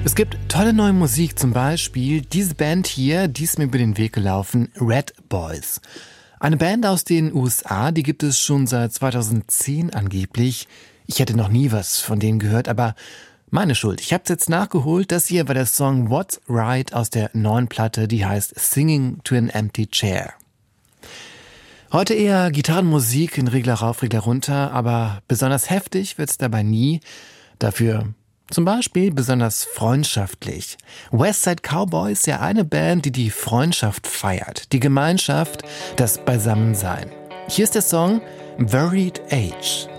Es gibt tolle neue Musik, zum Beispiel diese Band hier, die ist mir über den Weg gelaufen, Red Boys. Eine Band aus den USA, die gibt es schon seit 2010 angeblich. Ich hätte noch nie was von denen gehört, aber meine Schuld. Ich habe es jetzt nachgeholt. Das hier war der Song What's Right aus der neuen Platte, die heißt Singing to an Empty Chair. Heute eher Gitarrenmusik in Regler rauf, Regler runter, aber besonders heftig wird's dabei nie. Dafür zum Beispiel besonders freundschaftlich. Westside Cowboys, ja eine Band, die die Freundschaft feiert, die Gemeinschaft, das Beisammensein. Hier ist der Song Varied Age.